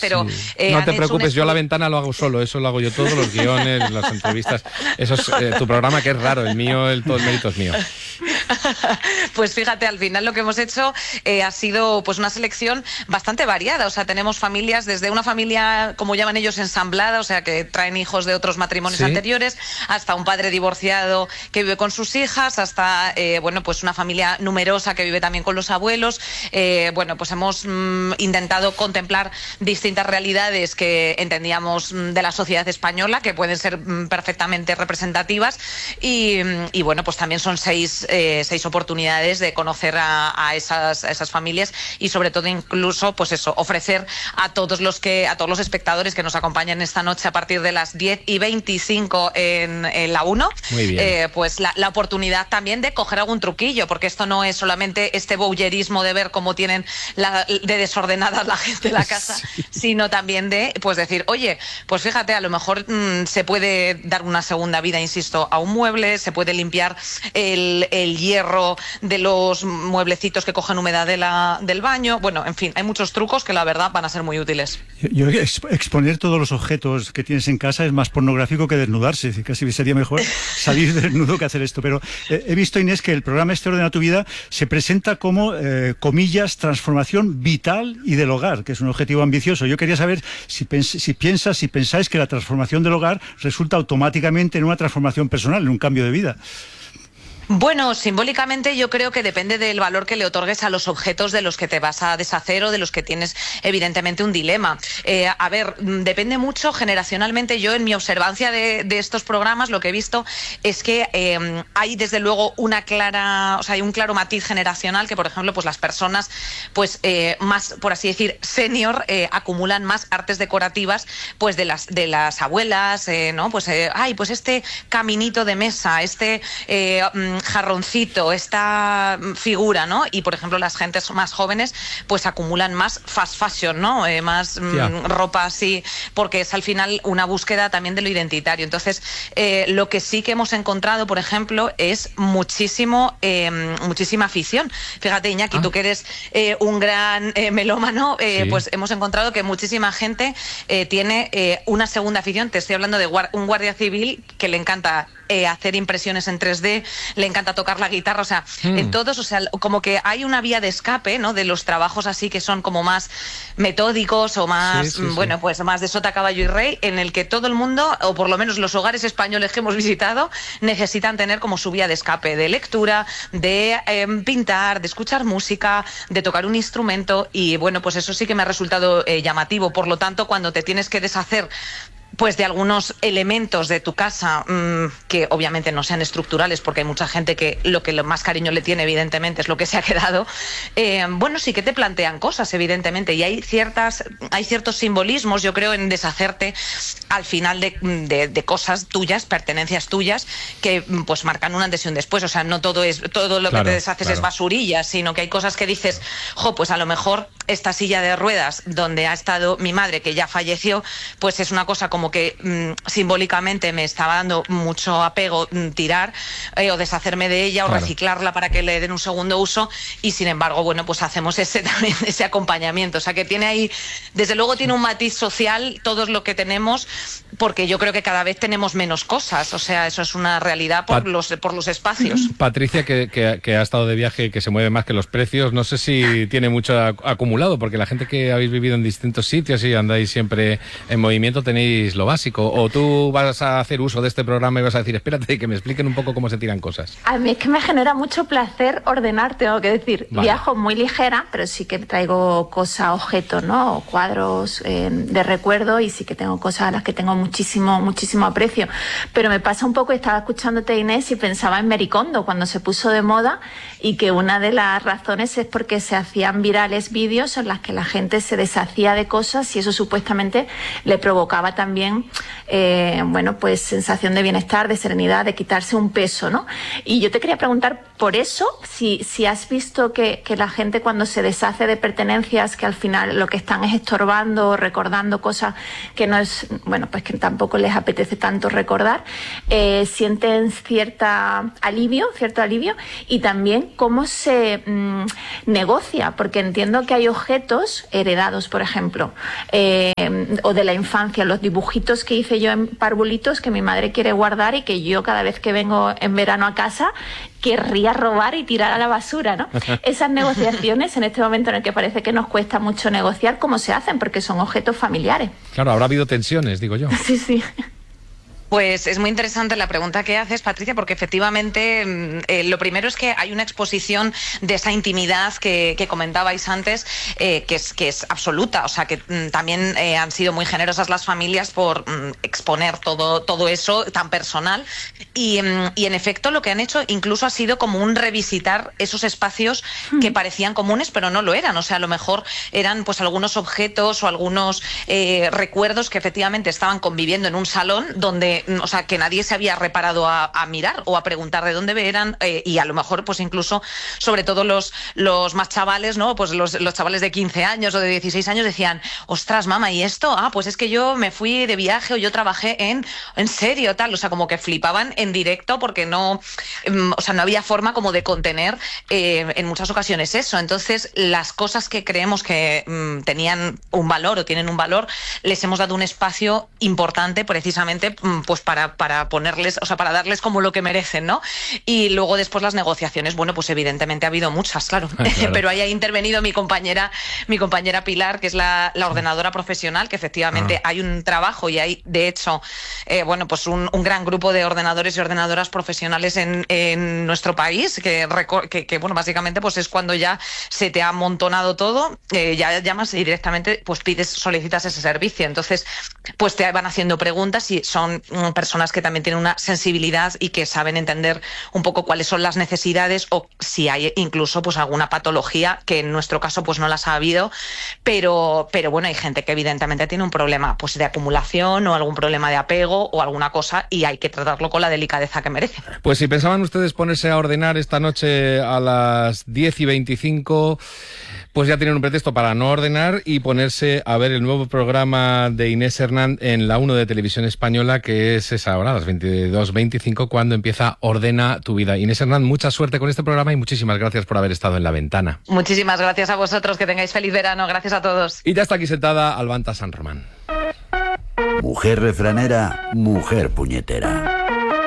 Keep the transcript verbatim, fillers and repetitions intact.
pero... Sí. Eh, no te preocupes, yo la ventana lo hago solo, eso lo hago yo todos, los guiones, las entrevistas. Eso es eh, tu programa, que es raro, el mío, el, todo el mérito es mío. Pues fíjate, al final lo que hemos hecho eh, ha sido pues una selección bastante variada. O sea, tenemos familias, desde una familia, como llaman ellos, ensamblada, o sea, que traen hijos de otros matrimonios ¿Sí? anteriores, hasta un padre divorciado que vive con sus hijas, hasta, eh, bueno, pues una familia numerosa que vive también con los abuelos. Eh, bueno, pues hemos mm, intentado contemplar distintas realidades que entendíamos mm, de la sociedad española, que pueden ser mm, perfectamente representativas. Y, y bueno, pues también son seis, eh, seis oportunidades de conocer a, a, esas, a esas familias y sobre todo incluso, pues eso, ofrecer a todos los que, a todos los espectadores que nos acompañan esta noche a partir de las diez y veinticinco en, en la uno, Muy bien. Eh, pues la, la oportunidad también de coger algún truquillo, porque esto no es solamente este voyerismo de ver cómo tienen la, de desordenadas la gente en la casa, sí. sino también de pues decir, oye, pues fíjate, a lo mejor mmm, se puede dar una segunda vida, insisto, a un mueble, se puede limpiar el, el hierro de los mueblecitos que cogen humedad de la, del baño. Bueno, en fin, hay muchos trucos que la verdad van a ser muy útiles. Yo, yo exponer todos los objetos que tienes en casa es más pornográfico que desnudarse. Casi sería mejor salir desnudo que hacer esto. Pero eh, he visto, Inés, que el programa Este Ordena tu Vida se presenta como, eh, comillas, transformación vital y del hogar, que es un objetivo ambicioso. Yo quería saber si, pens si piensas, si pensáis que la transformación del hogar resulta automáticamente en una transformación personal, en un cambio de vida. Bueno, simbólicamente yo creo que depende del valor que le otorgues a los objetos de los que te vas a deshacer o de los que tienes evidentemente un dilema. Eh, a ver, depende mucho generacionalmente. Yo en mi observancia de, de estos programas lo que he visto es que eh, hay desde luego una clara, o sea, hay un claro matiz generacional que, por ejemplo, pues las personas pues eh, más, por así decir, senior eh, acumulan más artes decorativas pues de las de las abuelas, eh, ¿no? Pues eh, ay, pues este caminito de mesa, este eh, jarroncito, esta figura, ¿no? Y por ejemplo las gentes más jóvenes pues acumulan más fast fashion, ¿no? Eh, más yeah. mm, ropa así, porque es al final una búsqueda también de lo identitario. Entonces eh, lo que sí que hemos encontrado, por ejemplo, es muchísimo eh, muchísima afición. Fíjate, Iñaki, ah. tú que eres eh, un gran eh, melómano, eh, sí. pues hemos encontrado que muchísima gente eh, tiene eh, una segunda afición. Te estoy hablando de guar un guardia civil que le encanta Eh, hacer impresiones en tres D, le encanta tocar la guitarra, o sea, mm. en todos, o sea, como que hay una vía de escape, ¿no? De los trabajos así que son como más metódicos o más, sí, sí, bueno, sí. pues más de sota, caballo y rey, en el que todo el mundo, o por lo menos los hogares españoles que hemos visitado, necesitan tener como su vía de escape, de lectura, de eh, pintar, de escuchar música, de tocar un instrumento, y bueno, pues eso sí que me ha resultado eh, llamativo. Por lo tanto, cuando te tienes que deshacer pues de algunos elementos de tu casa mmm, que obviamente no sean estructurales, porque hay mucha gente que lo que más cariño le tiene evidentemente es lo que se ha quedado, eh, bueno, sí que te plantean cosas evidentemente, y hay ciertas hay ciertos simbolismos, yo creo, en deshacerte al final de, de, de cosas tuyas, pertenencias tuyas, que pues marcan un antes y un después. O sea, no todo es todo lo claro, que te deshaces claro. es basurilla, sino que hay cosas que dices, jo, pues a lo mejor esta silla de ruedas donde ha estado mi madre, que ya falleció, pues es una cosa como que mmm, simbólicamente me estaba dando mucho apego mmm, tirar eh, o deshacerme de ella, claro. o reciclarla para que le den un segundo uso, y sin embargo, bueno, pues hacemos ese también ese acompañamiento. O sea, que tiene ahí, desde luego tiene un matiz social todo lo que tenemos, porque yo creo que cada vez tenemos menos cosas. O sea, eso es una realidad por, Pat los, por los espacios. Patricia, que, que, que ha estado de viaje, que se mueve más que los precios, no sé si tiene mucho acumulado, porque la gente que habéis vivido en distintos sitios y andáis siempre en movimiento tenéis lo básico, o tú vas a hacer uso de este programa y vas a decir, espérate, que me expliquen un poco cómo se tiran cosas. A mí es que me genera mucho placer ordenar, tengo que decir. Vale. Viajo muy ligera, pero sí que traigo cosas, objetos, ¿no? Cuadros eh, de recuerdo, y sí que tengo cosas a las que tengo muchísimo, muchísimo aprecio. Pero me pasa un poco, estaba escuchándote, Inés, y pensaba en Marie Kondo cuando se puso de moda, y que una de las razones es porque se hacían virales vídeos en las que la gente se deshacía de cosas, y eso supuestamente le provocaba también eh, bueno, pues sensación de bienestar, de serenidad, de quitarse un peso, ¿no? Y yo te quería preguntar por eso, si, si has visto que, que la gente cuando se deshace de pertenencias que al final lo que están es estorbando, recordando cosas que no es, bueno, pues que tampoco les apetece tanto recordar, eh, sienten cierta alivio, cierto alivio, y también cómo se mmm, negocia, porque entiendo que hay objetos heredados, por ejemplo, eh, o de la infancia, los dibujitos que hice yo en parvulitos que mi madre quiere guardar y que yo cada vez que vengo en verano a casa querría robar y tirar a la basura, ¿no? Esas negociaciones en este momento en el que parece que nos cuesta mucho negociar, ¿cómo se hacen? Porque son objetos familiares. Claro, habrá habido tensiones, digo yo. Sí, sí. Pues es muy interesante la pregunta que haces, Patricia, porque efectivamente eh, lo primero es que hay una exposición de esa intimidad que, que comentabais antes, eh, que, es, que es absoluta. O sea, que mm, también eh, han sido muy generosas las familias por mm, exponer todo, todo eso tan personal. Y, mm, y en efecto lo que han hecho incluso ha sido como un revisitar esos espacios que parecían comunes, pero no lo eran. O sea, a lo mejor eran pues algunos objetos o algunos eh, recuerdos que efectivamente estaban conviviendo en un salón donde o sea, que nadie se había reparado a, a mirar o a preguntar de dónde eran, eh, y a lo mejor, pues incluso, sobre todo los, los más chavales, ¿no? Pues los, los chavales de quince años o de dieciséis años decían, ostras, mamá, ¿y esto? Ah, pues es que yo me fui de viaje o yo trabajé en, en serio, tal, o sea, como que flipaban en directo porque no, um, o sea, no había forma como de contener eh, en muchas ocasiones eso. Entonces, las cosas que creemos que um, tenían un valor o tienen un valor, les hemos dado un espacio importante precisamente, um, pues para, para ponerles, o sea, para darles como lo que merecen, ¿no? Y luego después las negociaciones, bueno, pues evidentemente ha habido muchas, claro, claro. Pero ahí ha intervenido mi compañera, mi compañera Pilar, que es la, la ordenadora profesional, que efectivamente ah. hay un trabajo y hay, de hecho, eh, bueno, pues un, un gran grupo de ordenadores y ordenadoras profesionales en, en nuestro país, que, que, que, bueno, básicamente pues es cuando ya se te ha amontonado todo, eh, ya llamas y directamente pues pides, solicitas ese servicio. Entonces, pues te van haciendo preguntas y son personas que también tienen una sensibilidad y que saben entender un poco cuáles son las necesidades o si hay incluso pues alguna patología, que en nuestro caso pues no las ha habido, pero, pero bueno, hay gente que evidentemente tiene un problema pues de acumulación o algún problema de apego o alguna cosa y hay que tratarlo con la delicadeza que merece. Pues si pensaban ustedes ponerse a ordenar esta noche a las diez y veinticinco, pues ya tienen un pretexto para no ordenar y ponerse a ver el nuevo programa de Inés Hernán en la uno de Televisión Española, que es esa hora, a las veintidós veinticinco, cuando empieza Ordena tu vida. Inés Hernán, mucha suerte con este programa y muchísimas gracias por haber estado en La Ventana. Muchísimas gracias a vosotros, que tengáis feliz verano, gracias a todos. Y ya está aquí sentada Albanta San Román. Mujer refranera, mujer puñetera.